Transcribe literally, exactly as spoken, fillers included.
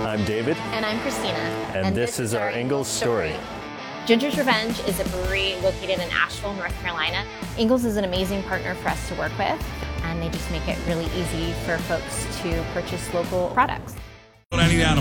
I'm David. And I'm Christina. And, and this, this is our Ingalls story. story. Ginger's Revenge is a brewery located in Asheville, North Carolina. Ingalls is an amazing partner for us to work with, and they just make it really easy for folks to purchase local products.